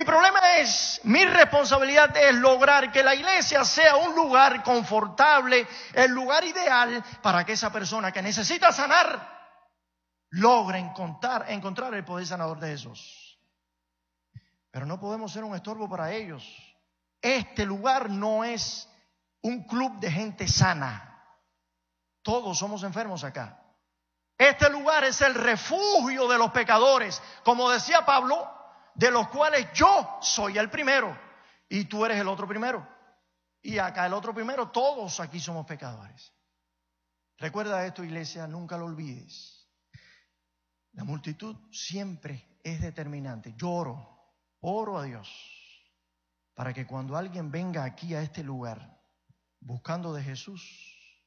mi responsabilidad es lograr que la iglesia sea un lugar confortable, el lugar ideal para que esa persona que necesita sanar logre encontrar el poder sanador de Jesús. Pero no podemos ser un estorbo para ellos. Este lugar no es un club de gente sana. Todos somos enfermos acá. Este lugar es el refugio de los pecadores, como decía Pablo, de los cuales yo soy el primero y tú eres el otro primero. Y acá el otro primero, todos aquí somos pecadores. Recuerda esto, iglesia, nunca lo olvides. La multitud siempre es determinante. Yo oro a Dios para que cuando alguien venga aquí a este lugar buscando de Jesús,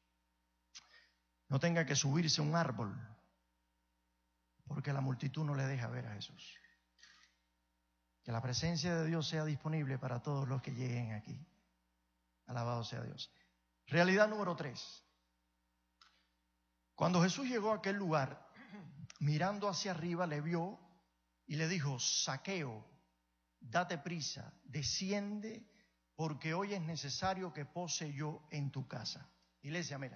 no tenga que subirse a un árbol, porque la multitud no le deja ver a Jesús. Que la presencia de Dios sea disponible para todos los que lleguen aquí. Alabado sea Dios. Realidad número 3. Cuando Jesús llegó a aquel lugar, mirando hacia arriba, le vio y le dijo: Zaqueo, date prisa, desciende, porque hoy es necesario que pose yo en tu casa. Iglesia, mira.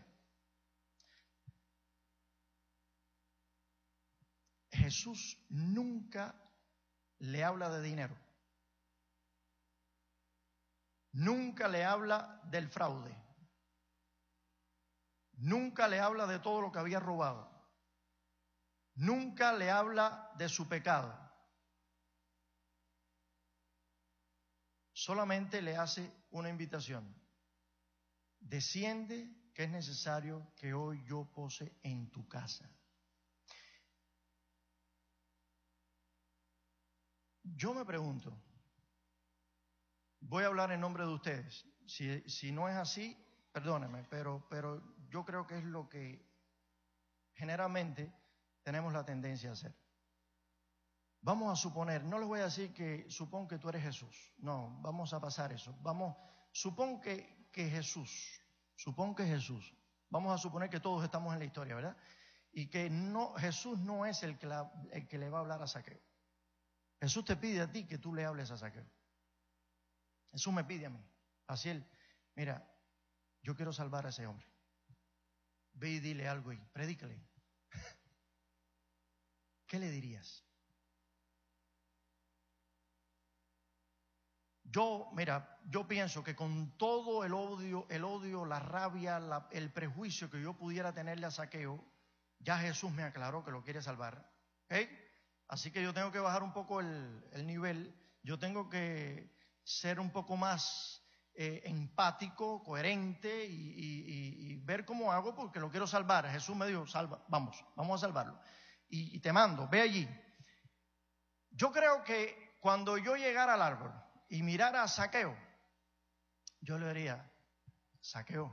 Jesús nunca le habla de dinero. Nunca le habla del fraude. Nunca le habla de todo lo que había robado. Nunca le habla de su pecado. Solamente le hace una invitación. Desciende, que es necesario que hoy yo pose en tu casa. Yo me pregunto, voy a hablar en nombre de ustedes. Si no es así, perdónenme, pero yo creo que es lo que generalmente tenemos la tendencia a hacer. Vamos a suponer, no les voy a decir que supón que tú eres Jesús. No, vamos a pasar eso. Supón que Jesús. Vamos a suponer que todos estamos en la historia, ¿verdad? Y que Jesús no es el que le va a hablar a Zaqueo. Jesús te pide a ti que tú le hables a Zaqueo. Jesús me pide a mí. Así él, mira, yo quiero salvar a ese hombre. Ve y dile algo y predícale. ¿Qué le dirías? Yo pienso que con todo el odio, la rabia, el prejuicio que yo pudiera tenerle a Zaqueo, ya Jesús me aclaró que lo quiere salvar. ¿Okay? Así que yo tengo que bajar un poco el nivel. Yo tengo que ser un poco más empático, coherente y ver cómo hago, porque lo quiero salvar. Jesús me dijo: vamos a salvarlo. Y te mando, ve allí. Yo creo que cuando yo llegara al árbol y mirara a Zaqueo, yo le diría: Zaqueo,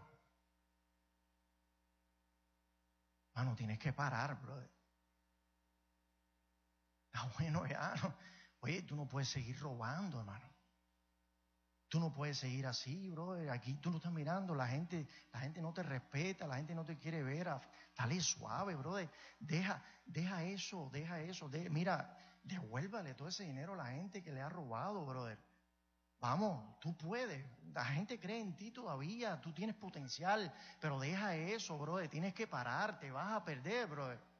mano, tienes que parar, brother. Bueno, ya. Oye, tú no puedes seguir robando, hermano. Tú no puedes seguir así, brother. Aquí tú no estás mirando, la gente no te respeta, la gente no te quiere ver. Dale suave, brother. Deja eso. Mira, devuélvale todo ese dinero a la gente que le ha robado, brother. Vamos, tú puedes. La gente cree en ti todavía. Tú tienes potencial, pero deja eso, brother. Tienes que parar, te vas a perder, brother.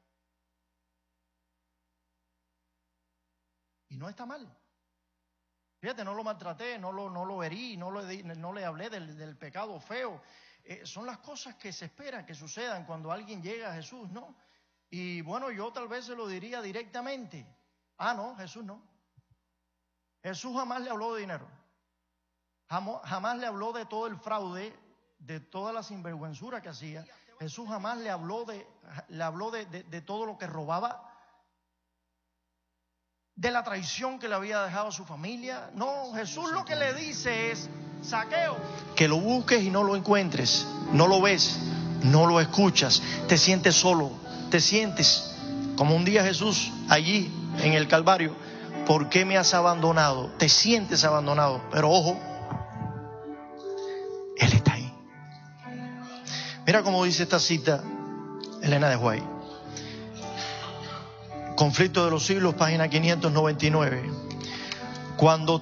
Y no está mal. Fíjate, no lo maltraté, no lo herí, no le hablé del pecado feo. Son las cosas que se esperan que sucedan cuando alguien llega a Jesús, ¿no? Y bueno, yo tal vez se lo diría directamente. No, Jesús no. Jesús jamás le habló de dinero. Jamás le habló de todo el fraude, de toda la sinvergüenzura que hacía. Jesús jamás le habló de todo lo que robaba, de la traición que le había dejado a su familia. No, Jesús lo que le dice es: Zaqueo, que lo busques y no lo encuentres, no lo ves, no lo escuchas, te sientes solo, te sientes como un día Jesús allí en el Calvario. ¿Por qué me has abandonado? Te sientes abandonado, pero ojo, Él está ahí. Mira cómo dice esta cita Elena de White. Conflicto de los siglos, página 599. Cuando